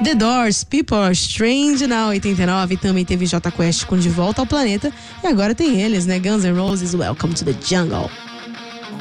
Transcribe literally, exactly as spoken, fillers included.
The Doors, People Are Strange, na oitenta e nove. Também teve Jota Quest com De Volta ao Planeta. E agora tem eles, né? Guns N' Roses, Welcome to the Jungle.